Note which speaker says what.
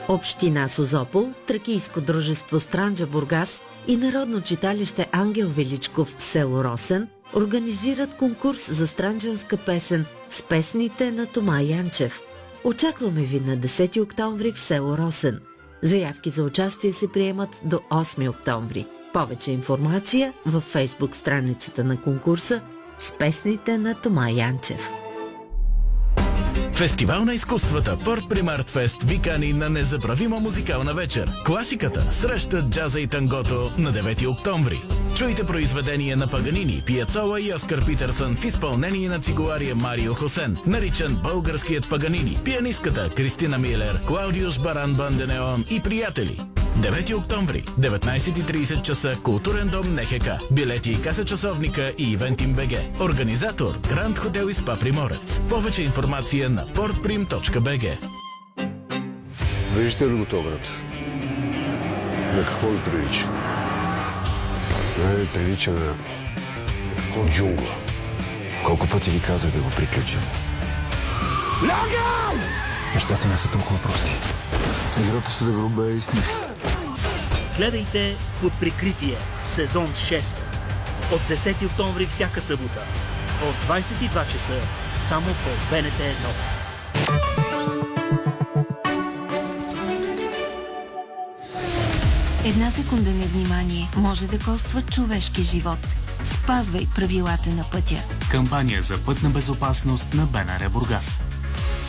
Speaker 1: Община Созопол, Тракийско дружество Странджа Бургас и Народно читалище Ангел Величков, село Росен, организират конкурс за странджанска песен с песните на Тома Янчев. Очакваме ви на 10 октомври в село Росен. Заявки за участие се приемат до 8 октомври. Повече информация във фейсбук страницата на конкурса с песните на Тома Янчев.
Speaker 2: Фестивал на изкуствата Порт Примарт Фест ви кани на незабравима музикална вечер. Класиката среща джаза и тангото на 9 октомври. Чуйте произведения на Паганини, Пиацола и Оскар Питърсън в изпълнение на цигулария Марио Хосен, наричан българският Паганини, пианистката Кристина Милер, Клаудиус Баран Банденеон и приятели. 9 октомври, 19:30 часа, Културен дом НХК. Билети и каса часовника и Ивентим БГ. Организатор Гранд Хотел и Спа Приморец. Повече информация на portprim.bg.
Speaker 3: Виждате ли го този град? На какво ви прилича? Прилича на джунгла.
Speaker 4: Колко пъти ви казах да го приключим?
Speaker 3: Лягам!
Speaker 4: Нещата не са толкова прости.
Speaker 3: Играта се загруба е истинска.
Speaker 5: Гледайте Под прикритие, сезон 6. От 10 октомври всяка събота. От 22 часа само по БНТ 1.
Speaker 6: Една секунда невнимание може да коства човешки живот. Спазвай правилата на пътя.
Speaker 7: Кампания за пътна безопасност на БНР Бургас.